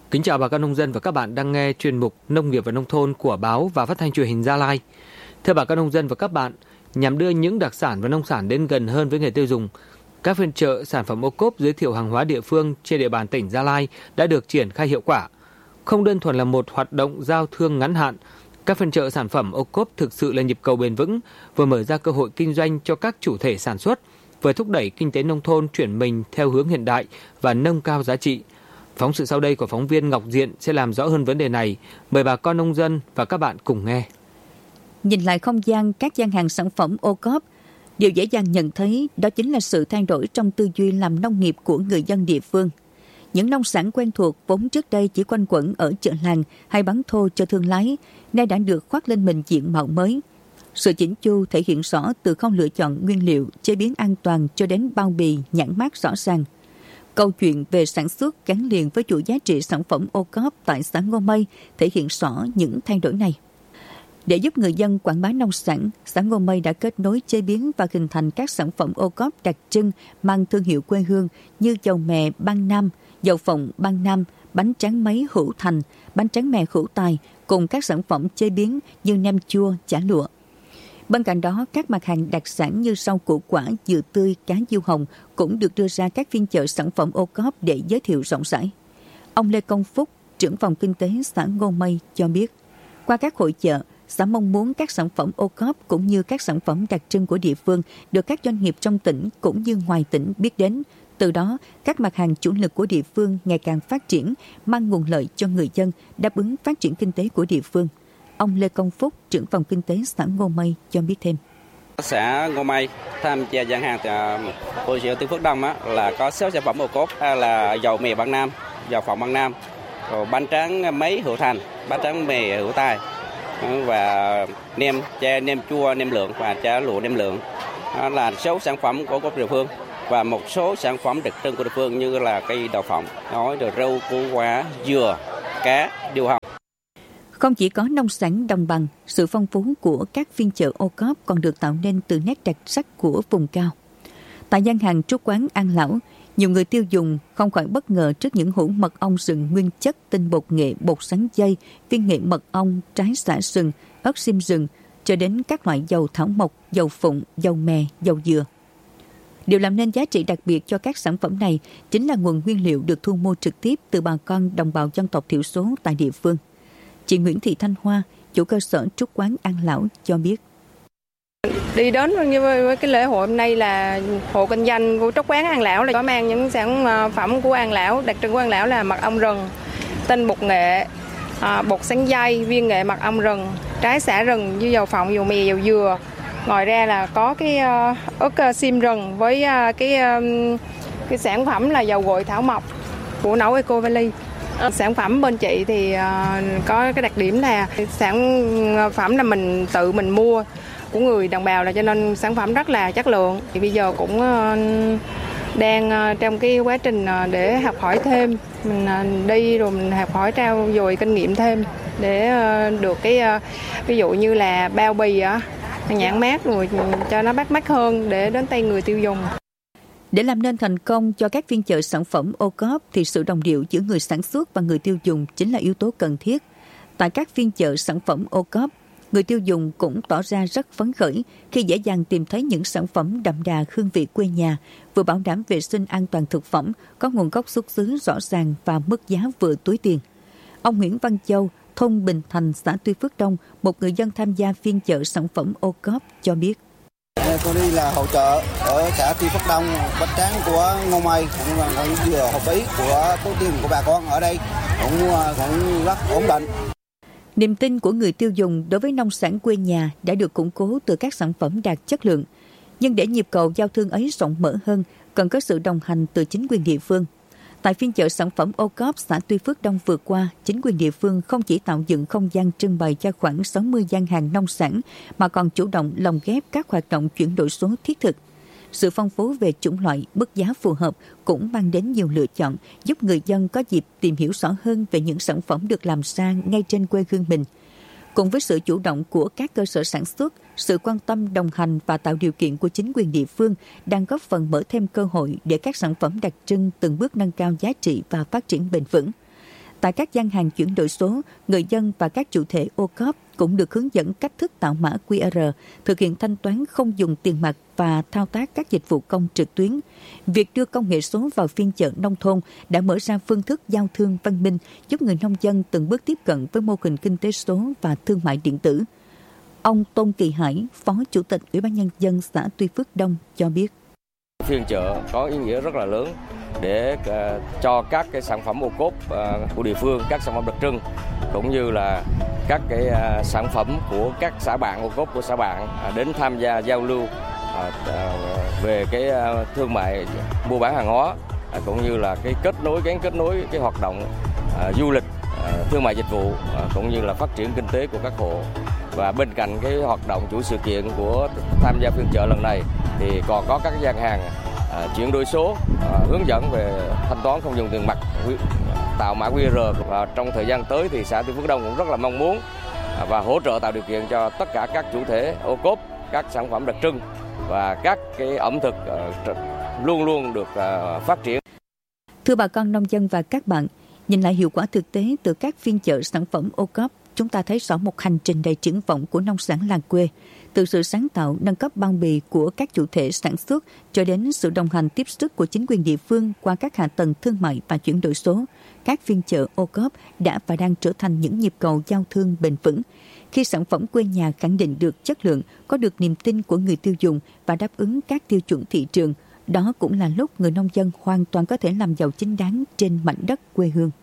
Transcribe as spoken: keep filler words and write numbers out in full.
Kính chào bà con nông dân và các bạn đang nghe chuyên mục Nông nghiệp và Nông thôn của báo và phát thanh truyền hình Gia Lai. Thưa bà con nông dân và các bạn, nhằm đưa những đặc sản và nông sản đến gần hơn với người tiêu dùng, các phiên chợ sản phẩm ô cốp giới thiệu hàng hóa địa phương trên địa bàn tỉnh Gia Lai đã được triển khai hiệu quả. Không đơn thuần là một hoạt động giao thương ngắn hạn, các phiên chợ sản phẩm ô cốp thực sự là nhịp cầu bền vững, vừa mở ra cơ hội kinh doanh cho các chủ thể sản xuất, vừa thúc đẩy kinh tế nông thôn chuyển mình theo hướng hiện đại và nâng cao giá trị. Phóng sự sau đây của phóng viên Ngọc Diện sẽ làm rõ hơn vấn đề này. Mời bà con nông dân và các bạn cùng nghe. Nhìn lại không gian các gian hàng sản phẩm ô cốp, điều dễ dàng nhận thấy đó chính là sự thay đổi trong tư duy làm nông nghiệp của người dân địa phương. Những nông sản quen thuộc vốn trước đây chỉ quanh quẩn ở chợ làng hay bán thô cho thương lái, nay đã được khoác lên mình diện mạo mới. Sự chỉnh chu thể hiện rõ từ khâu lựa chọn nguyên liệu, chế biến an toàn cho đến bao bì, nhãn mác rõ ràng. Câu chuyện về sản xuất gắn liền với chuỗi giá trị sản phẩm ô cốp tại xã Ngô Mây thể hiện rõ những thay đổi này. Để giúp người dân quảng bá nông sản, xã Ngô Mây đã kết nối chế biến và hình thành các sản phẩm ô cốp đặc trưng mang thương hiệu quê hương như dầu mè Ban Nam, dầu phộng Ban Nam, bánh tráng máy Hữu Thành, bánh tráng mè Hữu Tài cùng các sản phẩm chế biến như nem chua, chả lụa. Bên cạnh đó, các mặt hàng đặc sản như rau củ quả, dừa tươi, cá diêu hồng cũng được đưa ra các phiên chợ sản phẩm ô cốp để giới thiệu rộng rãi. Ông Lê Công Phúc, trưởng phòng kinh tế xã Ngô Mây cho biết, qua các hội chợ, xã mong muốn các sản phẩm ô cốp cũng như các sản phẩm đặc trưng của địa phương được các doanh nghiệp trong tỉnh cũng như ngoài tỉnh biết đến. Từ đó, các mặt hàng chủ lực của địa phương ngày càng phát triển, mang nguồn lợi cho người dân, đáp ứng phát triển kinh tế của địa phương. Ông Lê Công Phúc, trưởng phòng kinh tế xã Ngô Mây cho biết thêm. Xã Ngô Mây tham gia gian hàng hội chợ Tư Phước Đông á, là có sáu sản phẩm ô cốp là dầu mè Ban Nam, dầu phộng Ban Nam, rồi bánh tráng máy Hữu Thành, bánh tráng mè Hữu Tài và nem chè, nem chua, nem lượng và chả lụa nem lượng. Đó là sáu sản phẩm của địa phương và một số sản phẩm đặc trưng của địa phương như là cây đậu phộng, nói rồi rau củ quả, dừa, cá, diêu hồng. Không chỉ có nông sản đồng bằng, sự phong phú của các phiên chợ ô cốp còn được tạo nên từ nét đặc sắc của vùng cao. Tại gian hàng trúc quán An Lão, nhiều người tiêu dùng không khỏi bất ngờ trước những hũ mật ong rừng nguyên chất tinh bột nghệ, bột sắn dây, viên nghệ mật ong, trái xả rừng, ớt xiêm rừng, cho đến các loại dầu thảo mộc, dầu phụng, dầu mè, dầu dừa. Điều làm nên giá trị đặc biệt cho các sản phẩm này chính là nguồn nguyên liệu được thu mua trực tiếp từ bà con đồng bào dân tộc thiểu số tại địa phương. Chị Nguyễn Thị Thanh Hoa, chủ cơ sở trúc quán An Lão cho biết. Đi đến như với cái lễ hội hôm nay là hộ kinh doanh của trúc quán An Lão là có mang những sản phẩm của An Lão, đặc trưng của An Lão là mật ong rừng, tinh bột nghệ, bột sắn dây, viên nghệ mật ong rừng, trái xả rừng như dầu phộng, dầu mè, dầu dừa. Ngoài ra là có cái ớt xiêm rừng với cái cái sản phẩm là dầu gội thảo mộc của nấu Eco Valley. Sản phẩm bên chị thì có cái đặc điểm là sản phẩm là mình tự mình mua của người đồng bào, là cho nên sản phẩm rất là chất lượng. Thì bây giờ cũng đang trong cái quá trình để học hỏi thêm, mình đi rồi mình học hỏi trao dồi kinh nghiệm thêm để được cái ví dụ như là bao bì nhãn mác rồi cho nó bắt mắt hơn để đến tay người tiêu dùng. Để làm nên thành công cho các phiên chợ sản phẩm ô cốp thì sự đồng điệu giữa người sản xuất và người tiêu dùng chính là yếu tố cần thiết. Tại các phiên chợ sản phẩm ô cốp, người tiêu dùng cũng tỏ ra rất phấn khởi khi dễ dàng tìm thấy những sản phẩm đậm đà hương vị quê nhà, vừa bảo đảm vệ sinh an toàn thực phẩm, có nguồn gốc xuất xứ rõ ràng và mức giá vừa túi tiền. Ông Nguyễn Văn Châu, thôn Bình Thành, xã Tuy Phước Đông, một người dân tham gia phiên chợ sản phẩm ô cốp cho biết. Tôi đi là hỗ trợ ở xã Tuy Phước Đông, bánh tráng của Ngô Mây cũng là còn vừa hợp ý của túi tiền của bà con ở đây cũng cũng rất ổn định. Niềm tin của người tiêu dùng đối với nông sản quê nhà đã được củng cố từ các sản phẩm đạt chất lượng. Nhưng để nhịp cầu giao thương ấy rộng mở hơn, cần có sự đồng hành từ chính quyền địa phương. Tại phiên chợ sản phẩm ô cốp xã Tuy Phước Đông vừa qua, chính quyền địa phương không chỉ tạo dựng không gian trưng bày cho khoảng sáu mươi gian hàng nông sản, mà còn chủ động lồng ghép các hoạt động chuyển đổi số thiết thực. Sự phong phú về chủng loại, mức giá phù hợp cũng mang đến nhiều lựa chọn, giúp người dân có dịp tìm hiểu rõ hơn về những sản phẩm được làm ra ngay trên quê hương mình. Cùng với sự chủ động của các cơ sở sản xuất, sự quan tâm đồng hành và tạo điều kiện của chính quyền địa phương đang góp phần mở thêm cơ hội để các sản phẩm đặc trưng từng bước nâng cao giá trị và phát triển bền vững. Tại các gian hàng chuyển đổi số, người dân và các chủ thể ô cốp cũng được hướng dẫn cách thức tạo mã quy rờ, thực hiện thanh toán không dùng tiền mặt và thao tác các dịch vụ công trực tuyến. Việc đưa công nghệ số vào phiên chợ nông thôn đã mở ra phương thức giao thương văn minh, giúp người nông dân từng bước tiếp cận với mô hình kinh tế số và thương mại điện tử. Ông Tôn Kỳ Hải, Phó Chủ tịch Ủy ban Nhân dân xã Tuy Phước Đông cho biết. Phiên chợ có ý nghĩa rất là lớn để uh, cho các cái sản phẩm ô cốp uh, của địa phương, các sản phẩm đặc trưng, cũng như là các cái uh, sản phẩm của các xã bạn, ô cốp của xã bạn uh, đến tham gia giao lưu uh, uh, về cái uh, thương mại mua bán hàng hóa, uh, cũng như là cái kết nối, gắn kết nối cái hoạt động uh, du lịch, uh, thương mại dịch vụ, uh, cũng như là phát triển kinh tế của các hộ. Và bên cạnh cái hoạt động chuỗi sự kiện của tham gia phiên chợ lần này thì còn có các gian hàng à, chuyển đổi số, à, hướng dẫn về thanh toán không dùng tiền mặt, tạo mã quy rờ. Và trong thời gian tới thì xã Tuy Phước Đông cũng rất là mong muốn à, và hỗ trợ tạo điều kiện cho tất cả các chủ thể ô cốp, các sản phẩm đặc trưng và các cái ẩm thực à, luôn luôn được à, phát triển. Thưa bà con nông dân và các bạn, nhìn lại hiệu quả thực tế từ các phiên chợ sản phẩm ô cốp, chúng ta thấy rõ một hành trình đầy triển vọng của nông sản làng quê, từ sự sáng tạo, nâng cấp bao bì của các chủ thể sản xuất cho đến sự đồng hành tiếp sức của chính quyền địa phương qua các hạ tầng thương mại và chuyển đổi số. Các phiên chợ ô cốp đã và đang trở thành những nhịp cầu giao thương bền vững. Khi sản phẩm quê nhà khẳng định được chất lượng, có được niềm tin của người tiêu dùng và đáp ứng các tiêu chuẩn thị trường, đó cũng là lúc người nông dân hoàn toàn có thể làm giàu chính đáng trên mảnh đất quê hương.